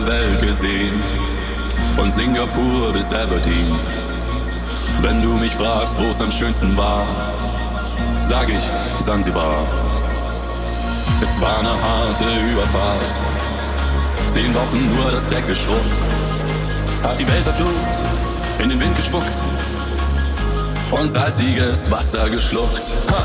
Welt gesehen, von Singapur bis Aberdeen. Wenn du mich fragst, wo es am schönsten war, sag ich Sansibar. Es war eine harte Überfahrt, 10 Wochen nur das Deck geschrubbt, hat die Welt verflucht, in den Wind gespuckt und salziges Wasser geschluckt.